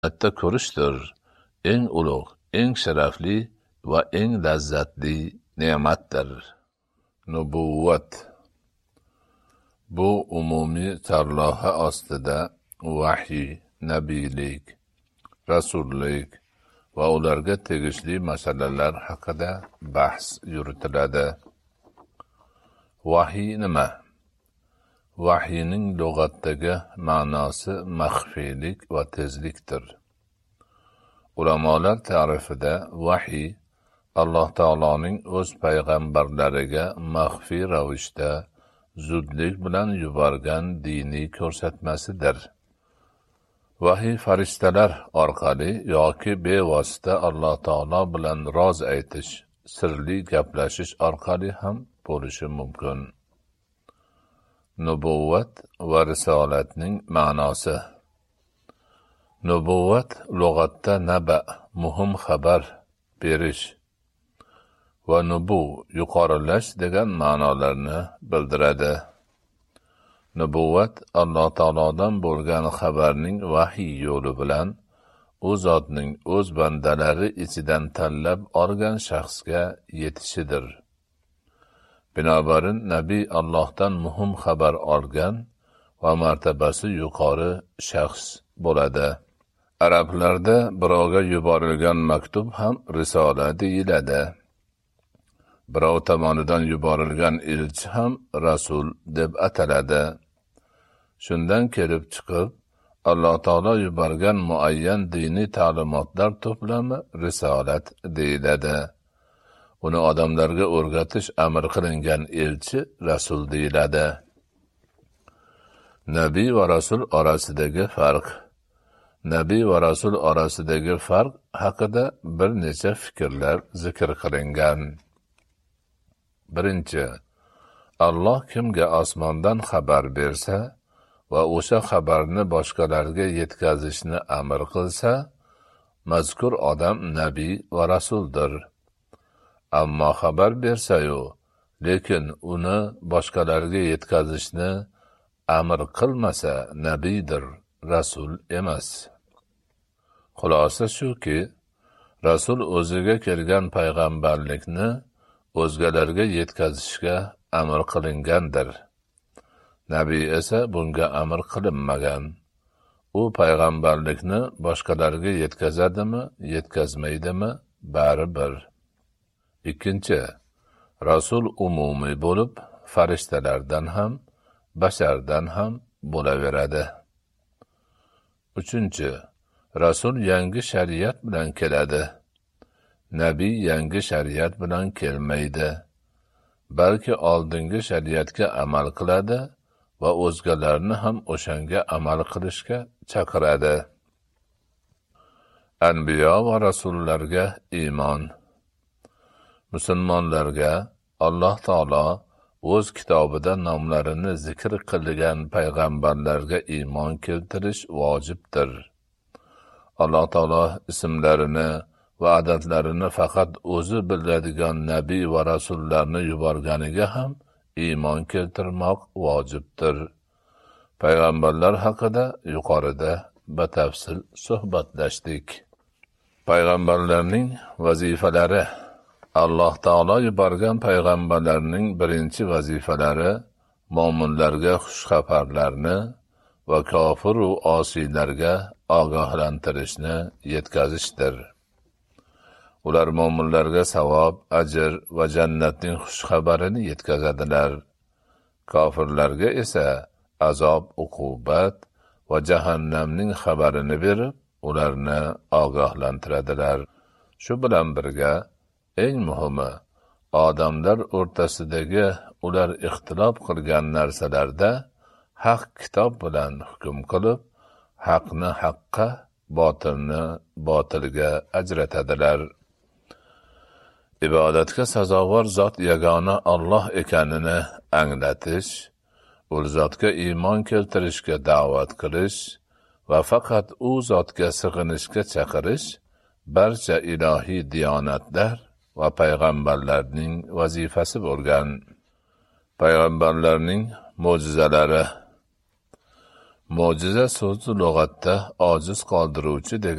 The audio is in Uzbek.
Hatta ko'rishdir eng ulug', eng sharafli va eng lazzatli ne'matdir. Nubuvat. Bu umumiy sarloha ostida vahiy, nabiylik, rasullik va ularga tegishli masalalar haqida bahs yuritiladi. Vahiy nima? Vahiyning lug'atdagi ma'nosi maxfiylik va tezlikdir. Ulamolar ta'rifida vahiy Alloh taoloning o'z payg'ambarlariga maxfiy ravishda zudlik bilan yuborgan diniy ko'rsatmasidir. Vahiy farishtalar orqali yoki bevosita Alloh taolo bilan roz aytish, sirli gaplashish orqali ham bo'lishi mumkin. Nubuvat va risolatning ma'nosi. Nubuvat lug'atda naba, muhim xabar berish va yuqorilash degan ma'nolarni bildiradi. Nubuvat Alloh taolodan bo'lgan xabarning vahiy yo'li bilan u zotning o'z bandalari ichidan tanlab olgan shaxsga yetishidir. Binobarin nabiy Allohdan muhim xabar olgan va martabasi yuqori shaxs bo'ladi. Arablarda birovga yuborilgan maktub ham risola deyiladi. Birov tomonidan yuborilgan elchi ham rasul deb ataladi. Shundan kelib chiqib, Alloh taolo yuborgan muayyan diniy ta'limotlar to'plami risolat deyiladi. Uni odamlarga o'rgatish amr qilingan elchi rasul deyiladi. Nabiy va rasul orasidagi farq. Nabiy va rasul orasidagi farq haqida bir necha fikrlar zikr qilingan. Birinchi, Alloh kimga osmondan xabar bersa va o'sha xabarni boshqalarga yetkazishni amr qilsa, mazkur odam nabiy va rasuldir. Ammo xabar bersa-yu, lekin uni boshqalarga yetkazishni amr qilmasa, nabiydir, rasul emas. Xulosa shuki, rasul o'ziga kelgan payg'ambarlikni o'zgalarga yetkazishga amr qilingandir. Nabiy esa bunga amr qilinmagan. U payg'ambarlikni boshqalarga yetkazadimi, yetkazmaydimi, baribir. Ikkinchi, rasul umumiy bo'lib, farishtalardan ham, bashardan ham bo'laveradi. Uchinchi, rasul yangi shariat bilan keladi. Nabiy yangi shariat bilan kelmaydi. Balki oldingi shariatga amal qiladi va o'zgalarni ham o'shanga amal qilishga chaqiradi. Anbiyo va rasullarga iymon. Musulmonlarga Alloh taolo o'z kitobida nomlarini zikr qilgan payg'ambarlarga iymon keltirish vojibdir. Alloh taolo ismlarini va adadlarini faqat o'zi biladigan nabiy va rasullarni yuborganiga ham iymon keltirmoq vojibdir. Payg'ambarlar haqida yuqorida batafsil suhbatlashdik. Payg'ambarlarning vazifalari. Alloh taolo yuborgan payg'ambarlarning birinchi vazifalari mo'minlarga xushxabarlarni va kofir va osiylarga ogohlantirishni yetkazishdir. Ular mo'minlarga savob, ajr va jannatning xushxabarini yetkazadilar. Kofirlarga esa azob, uqubat va jahannamning xabarini berib, ularni ogohlantiradilar. Shu bilan birga eng muhimi, odamlar o'rtasidagi ular ixtilof qilgan narsalarda haq kitob bilan hukm qilib, haqni haqqa, botilni botilga ajratadilar. Ibodatga sazovor zot yagona Alloh ekanini anglatish, u zotga iymon keltirishga da'vat qilish va faqat u zotga sig'inishga chaqirish barcha ilohiy diyonatlar va payg'ambarlarning vazifasi bo'lgan. Payg'ambarlarning mo'jizalari. Mo'jiza so'zi lug'atda ojiz qoldiruvchi